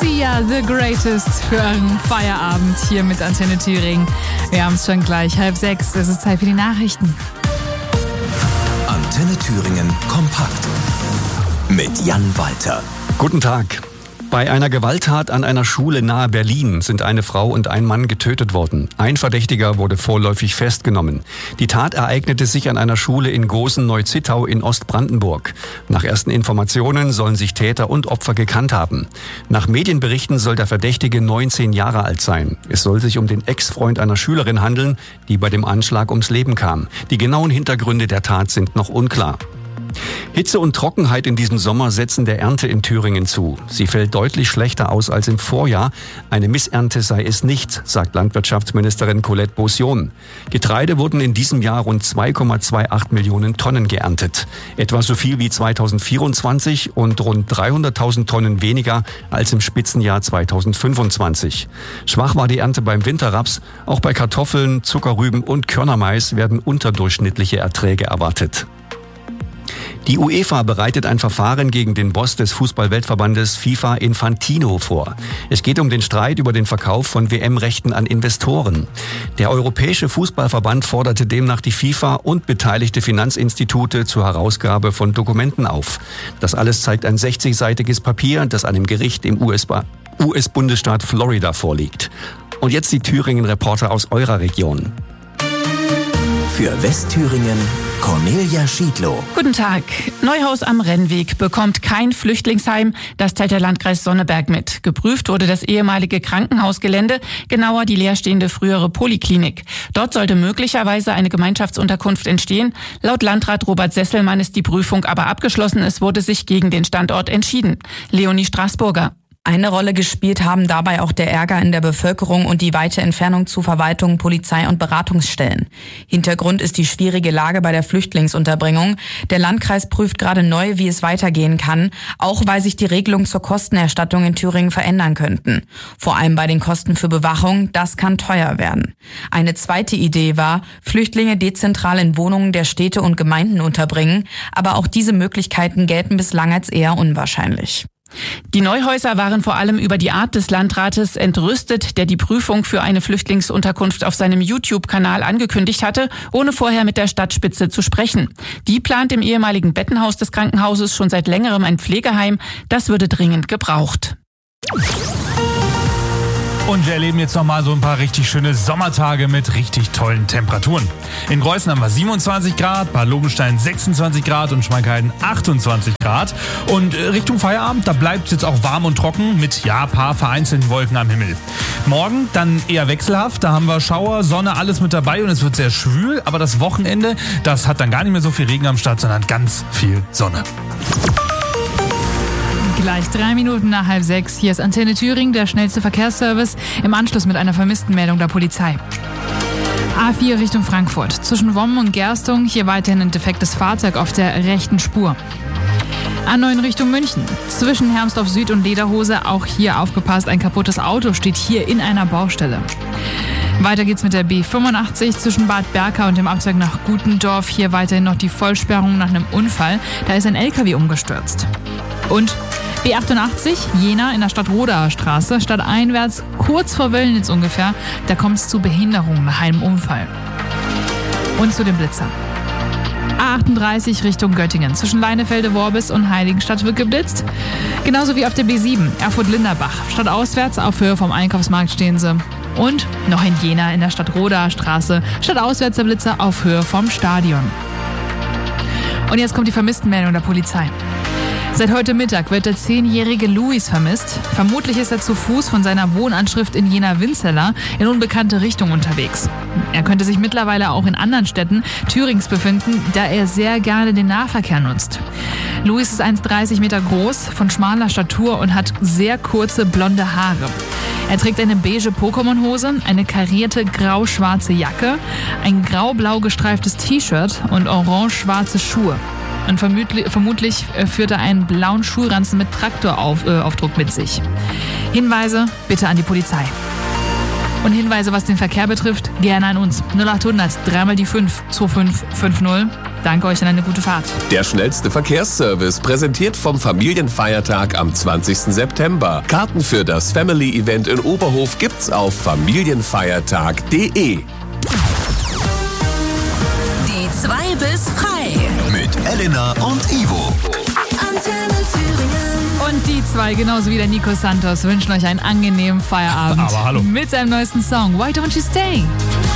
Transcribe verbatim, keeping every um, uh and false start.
Sia, The Greatest für euren Feierabend hier mit Antenne Thüringen. Wir haben es schon gleich, halb sechs. Es ist Zeit für die Nachrichten. Antenne Thüringen kompakt mit Jan Walter. Guten Tag. Bei einer Gewalttat an einer Schule nahe Berlin sind eine Frau und ein Mann getötet worden. Ein Verdächtiger wurde vorläufig festgenommen. Die Tat ereignete sich an einer Schule in Großen-Neu-Zittau in Ostbrandenburg. Nach ersten Informationen sollen sich Täter und Opfer gekannt haben. Nach Medienberichten soll der Verdächtige neunzehn Jahre alt sein. Es soll sich um den Ex-Freund einer Schülerin handeln, die bei dem Anschlag ums Leben kam. Die genauen Hintergründe der Tat sind noch unklar. Hitze und Trockenheit in diesem Sommer setzen der Ernte in Thüringen zu. Sie fällt deutlich schlechter aus als im Vorjahr. Eine Missernte sei es nicht, sagt Landwirtschaftsministerin Colette Beausion. Getreide wurden in diesem Jahr rund zwei Komma achtundzwanzig Millionen Tonnen geerntet. Etwa so viel wie zweitausendvierundzwanzig und rund dreihunderttausend Tonnen weniger als im Spitzenjahr zweitausendfünfundzwanzig. Schwach war die Ernte beim Winterraps. Auch bei Kartoffeln, Zuckerrüben und Körnermais werden unterdurchschnittliche Erträge erwartet. Die UEFA bereitet ein Verfahren gegen den Boss des Fußball-Weltverbandes FIFA Infantino vor. Es geht um den Streit über den Verkauf von W M-Rechten an Investoren. Der Europäische Fußballverband forderte demnach die FIFA und beteiligte Finanzinstitute zur Herausgabe von Dokumenten auf. Das alles zeigt ein sechzigseitiges Papier, das einem Gericht im U S-Bundesstaat Florida vorliegt. Und jetzt die Thüringen-Reporter aus eurer Region. Für Westthüringen Cornelia Schiedlow. Guten Tag. Neuhaus am Rennweg bekommt kein Flüchtlingsheim. Das teilt der Landkreis Sonneberg mit. Geprüft wurde das ehemalige Krankenhausgelände, genauer die leerstehende frühere Poliklinik. Dort sollte möglicherweise eine Gemeinschaftsunterkunft entstehen. Laut Landrat Robert Sesselmann ist die Prüfung aber abgeschlossen. Es wurde sich gegen den Standort entschieden. Leonie Straßburger. Eine Rolle gespielt haben dabei auch der Ärger in der Bevölkerung und die weite Entfernung zu Verwaltung, Polizei und Beratungsstellen. Hintergrund ist die schwierige Lage bei der Flüchtlingsunterbringung. Der Landkreis prüft gerade neu, wie es weitergehen kann, auch weil sich die Regelungen zur Kostenerstattung in Thüringen verändern könnten. Vor allem bei den Kosten für Bewachung, das kann teuer werden. Eine zweite Idee war, Flüchtlinge dezentral in Wohnungen der Städte und Gemeinden unterbringen, aber auch diese Möglichkeiten gelten bislang als eher unwahrscheinlich. Die Neuhäuser waren vor allem über die Art des Landrates entrüstet, der die Prüfung für eine Flüchtlingsunterkunft auf seinem YouTube-Kanal angekündigt hatte, ohne vorher mit der Stadtspitze zu sprechen. Die plant im ehemaligen Bettenhaus des Krankenhauses schon seit längerem ein Pflegeheim. Das würde dringend gebraucht. Und wir erleben jetzt nochmal so ein paar richtig schöne Sommertage mit richtig tollen Temperaturen. In Greußen haben wir siebenundzwanzig Grad, Bad Lobenstein sechsundzwanzig Grad und Schmalkalden achtundzwanzig Grad. Und Richtung Feierabend, da bleibt es jetzt auch warm und trocken mit, ja, paar vereinzelten Wolken am Himmel. Morgen dann eher wechselhaft, da haben wir Schauer, Sonne, alles mit dabei und es wird sehr schwül. Aber das Wochenende, das hat dann gar nicht mehr so viel Regen am Start, sondern ganz viel Sonne. Gleich drei Minuten nach halb sechs. Hier ist Antenne Thüringen, der schnellste Verkehrsservice, im Anschluss mit einer Vermisstenmeldung der Polizei. A vier Richtung Frankfurt. Zwischen Wommen und Gerstung hier weiterhin ein defektes Fahrzeug auf der rechten Spur. A neun Richtung München. Zwischen Hermsdorf Süd und Lederhose, auch hier aufgepasst, ein kaputtes Auto steht hier in einer Baustelle. Weiter geht's mit der B fünfundachtzig zwischen Bad Berka und dem Abzweig nach Gutendorf. Hier weiterhin noch die Vollsperrung nach einem Unfall. Da ist ein L K W umgestürzt. Und B achtundachtzig, Jena in der Stadtrodaer Straße, stadteinwärts, kurz vor Wöllnitz ungefähr. Da kommt es zu Behinderungen nach einem Unfall. Und zu dem Blitzer. A achtunddreißig Richtung Göttingen. Zwischen Leinefelde-Worbis und Heiligenstadt wird geblitzt. Genauso wie auf der B sieben, Erfurt-Linderbach. Stadtauswärts auf Höhe vom Einkaufsmarkt stehen sie. Und noch in Jena in der Stadtrodaer Straße. Stadtauswärts der Blitzer auf Höhe vom Stadion. Und jetzt kommt die Vermisstenmeldung der Polizei. Seit heute Mittag wird der zehnjährige Luis vermisst. Vermutlich ist er zu Fuß von seiner Wohnanschrift in Jena-Winzeler in unbekannte Richtung unterwegs. Er könnte sich mittlerweile auch in anderen Städten Thürings befinden, da er sehr gerne den Nahverkehr nutzt. Luis ist eins Komma dreißig Meter groß, von schmaler Statur und hat sehr kurze blonde Haare. Er trägt eine beige Pokémon-Hose, eine karierte grau-schwarze Jacke, ein grau-blau gestreiftes T-Shirt und orange-schwarze Schuhe. Und vermutlich, vermutlich führt er einen blauen Schulranzen mit Traktoraufdruck mit sich. Hinweise bitte an die Polizei. Und Hinweise, was den Verkehr betrifft, gerne an uns. null achthundert, dreimal die fünf, zwei fünf fünf null. Danke euch und eine gute Fahrt. Der schnellste Verkehrsservice, präsentiert vom Familienfeiertag am zwanzigsten September. Karten für das Family-Event in Oberhof gibt's auf familienfeiertag punkt de. Die zwei bis frei. Mit Elena und Ivo. Antenne Thüringen. Und die zwei, genauso wie der Nico Santos, wünschen euch einen angenehmen Feierabend. Aber hallo. Mit seinem neuesten Song Why Don't You Stay?